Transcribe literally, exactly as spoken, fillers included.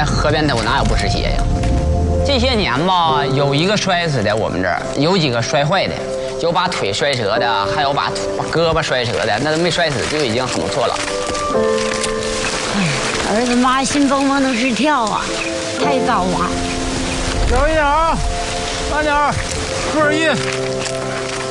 河边头哪有不湿鞋呀？这些年吧，有一个摔死的，我们这儿有几个摔坏的，有把腿摔折的，还有把把胳膊摔折的，那都没摔死就已经很不错了。 儿子妈心蹦蹦的直跳啊，太高啊！ 小一点啊，慢点，注意。